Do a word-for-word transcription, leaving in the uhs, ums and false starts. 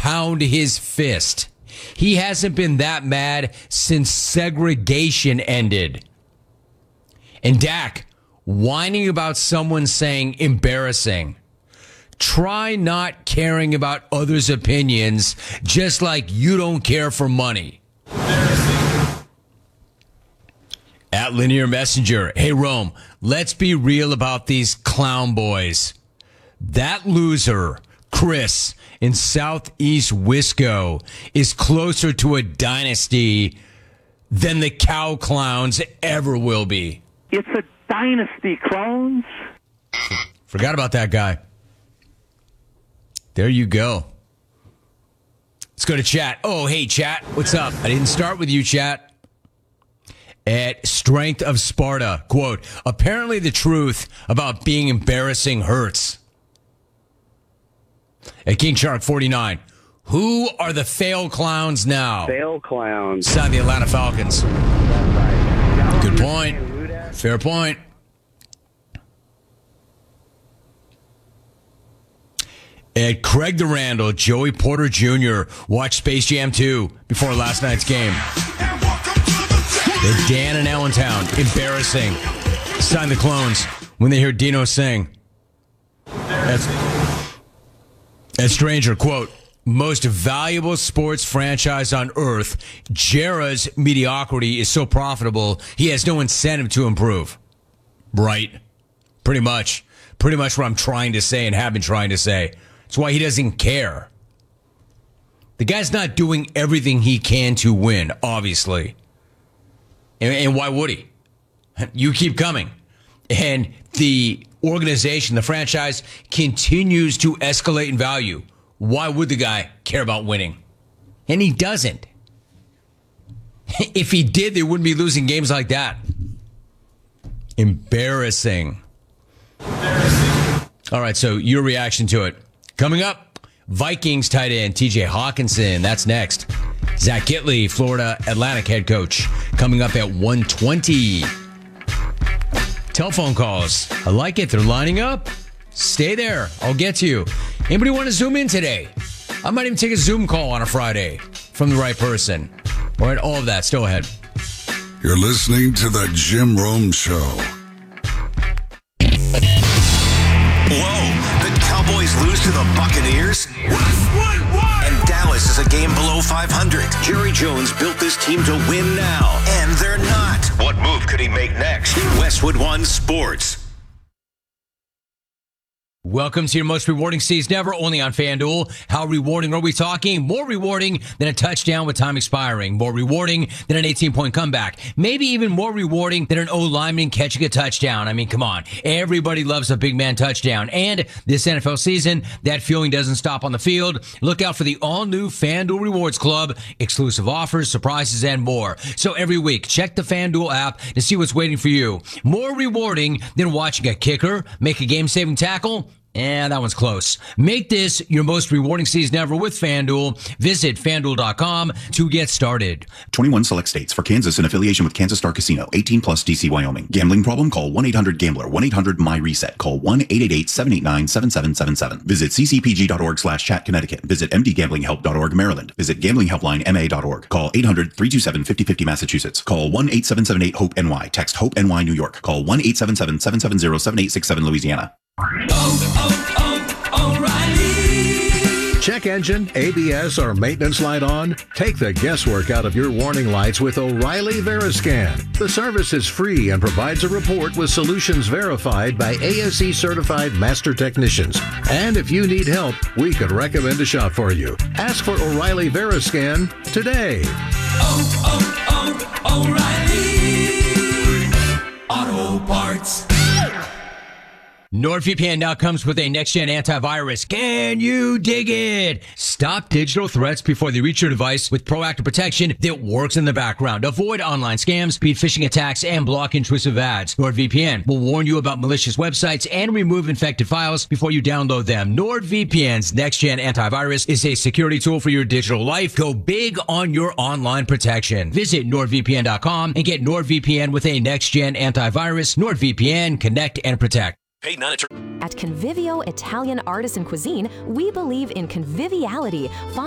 pound his fist. He hasn't been that mad since segregation ended. And Dak, whining about someone saying embarrassing. Try not caring about others' opinions, just like you don't care for money. At Linear Messenger, hey Rome, let's be real about these clown boys. That loser, Chris, in Southeast Wisco, is closer to a dynasty than the cow clowns ever will be. It's a dynasty, clones. Forgot about that guy. There you go. Let's go to chat. Oh, hey, chat. What's up? I didn't start with you, chat. At Strength of Sparta, quote, apparently the truth about being embarrassing hurts. At King Shark forty-nine, who are the fail clowns now? Fail clowns. Sign the Atlanta Falcons. That's right. Good point. Fair point. At Craig the Randall, Joey Porter Junior watched Space Jam two before last night's game. At Dan in Allentown, embarrassing. Sign the clones when they hear Dino sing. That's, at Stranger, quote, most valuable sports franchise on earth, Jera's mediocrity is so profitable, he has no incentive to improve. Right. Pretty much. Pretty much what I'm trying to say and have been trying to say. That's why he doesn't care. The guy's not doing everything he can to win, obviously. And, and why would he? You keep coming. And the organization, the franchise, continues to escalate in value. Why would the guy care about winning? And he doesn't. If he did, they wouldn't be losing games like that. Embarrassing. Embarrassing. All right, so your reaction to it. Coming up, Vikings tight end T J Hawkinson. That's next. Zach Kitley, Florida Atlantic head coach. Coming up at one twenty. Telephone calls. I like it. They're lining up. Stay there. I'll get to you. Anybody want to Zoom in today? I might even take a Zoom call on a Friday from the right person. All right, all of that still ahead. You're listening to the Jim Rome Show. Whoa, the Cowboys lose to the Buccaneers? And Dallas is a game below five hundred. Jerry Jones built this team to win now, and they're not. What move could he make next? Westwood One Sports. Welcome to your most rewarding season ever, only on FanDuel. How rewarding are we talking? More rewarding than a touchdown with time expiring. More rewarding than an eighteen-point comeback. Maybe even more rewarding than an O-lineman catching a touchdown. I mean, come on. Everybody loves a big man touchdown. And this N F L season, that feeling doesn't stop on the field. Look out for the all-new FanDuel Rewards Club. Exclusive offers, surprises, and more. So every week, check the FanDuel app to see what's waiting for you. More rewarding than watching a kicker make a game-saving tackle. And that one's close. Make this your most rewarding season ever with FanDuel. Visit FanDuel dot com to get started. twenty-one select states. For Kansas in affiliation with Kansas Star Casino. eighteen plus D C Wyoming. Gambling problem? Call one eight hundred gambler. one eight hundred M Y reset. Call one eight eight eight, seven eight nine, seven seven seven seven. Visit ccpg.org slash chat Connecticut. Visit mdgamblinghelp dot org Maryland. Visit gamblinghelpline M A dot org. Call eight hundred, three two seven, five oh five oh Massachusetts. Call one eight seven seven eight, hope N Y. Text HOPE N Y New York. Call one eight seven seven, seven seven zero, seven eight six seven Louisiana. Oh, oh, oh, O'Reilly. Check engine, A B S, or maintenance light on? Take the guesswork out of your warning lights with O'Reilly Veriscan. The service is free and provides a report with solutions verified by A S E certified master technicians. And if you need help, we could recommend a shop for you. Ask for O'Reilly Veriscan today. Oh, oh, oh, O'Reilly Auto Parts. NordVPN now comes with a next-gen antivirus. Can you dig it? Stop digital threats before they reach your device with proactive protection that works in the background. Avoid online scams, speed phishing attacks, and block intrusive ads. NordVPN will warn you about malicious websites and remove infected files before you download them. NordVPN's next-gen antivirus is a security tool for your digital life. Go big on your online protection. Visit nord V P N dot com and get NordVPN with a next-gen antivirus. NordVPN, connect and protect. Hey, none At Convivio Italian Artisan Cuisine, we believe in conviviality.